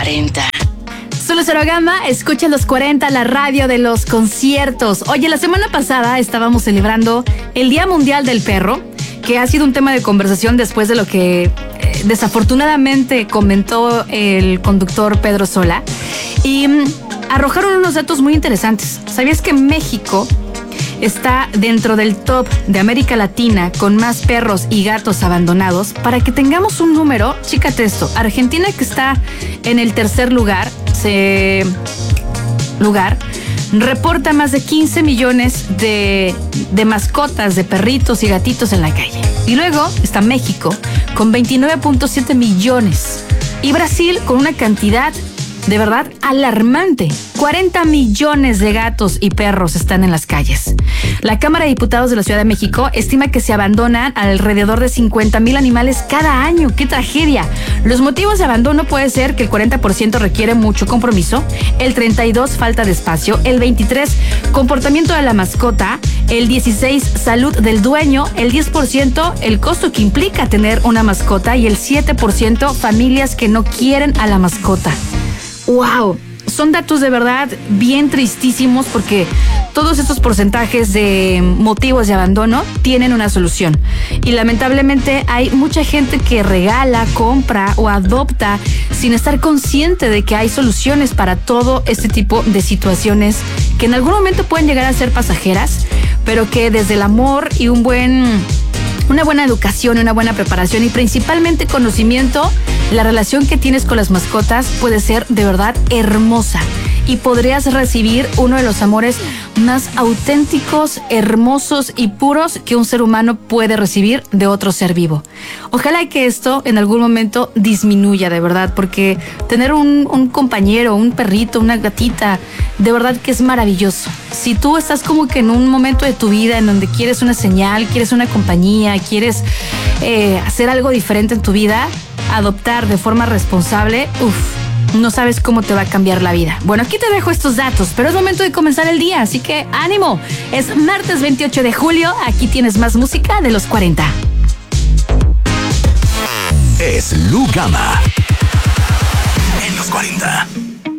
40. Solo Cero Gama, escucha los 40, la radio de los conciertos. Oye, la semana pasada estábamos celebrando el Día Mundial del Perro, que ha sido un tema de conversación después de lo que desafortunadamente comentó el conductor Pedro Sola. Y arrojaron unos datos muy interesantes. ¿Sabías que México está dentro del top de América Latina con más perros y gatos abandonados? Para que tengamos un número, chícate esto. Argentina, que está en el tercer lugar, reporta más de 15 millones de mascotas, de perritos y gatitos en la calle. Y luego está México con 29.7 millones. Y Brasil con una cantidad de verdad alarmante. 40 millones de gatos y perros están en las calles. La Cámara de Diputados de la Ciudad de México estima que se abandonan alrededor de 50,000 animales cada año. ¡Qué tragedia! Los motivos de abandono puede ser que el 40% requiere mucho compromiso, el 32% falta de espacio, el 23% comportamiento de la mascota, el 16% salud del dueño, el 10% el costo que implica tener una mascota y el 7% familias que no quieren a la mascota. ¡Wow! Son datos de verdad bien tristísimos porque todos estos porcentajes de motivos de abandono tienen una solución. Y lamentablemente hay mucha gente que regala, compra o adopta sin estar consciente de que hay soluciones para todo este tipo de situaciones que en algún momento pueden llegar a ser pasajeras, pero que desde el amor y una buena educación, una buena preparación y principalmente conocimiento, la relación que tienes con las mascotas puede ser de verdad hermosa y podrías recibir uno de los amores más auténticos, hermosos y puros que un ser humano puede recibir de otro ser vivo. Ojalá que esto en algún momento disminuya de verdad, porque tener un compañero, un perrito, una gatita, de verdad que es maravilloso. Si tú estás como que en un momento de tu vida en donde quieres una señal, quieres una compañía, quieres hacer algo diferente en tu vida, adoptar de forma responsable, no sabes cómo te va a cambiar la vida. Bueno, aquí te dejo estos datos, pero es momento de comenzar el día, así que ánimo. Es martes 28 de julio, aquí tienes más música de los 40. Es Lu Gama en los 40.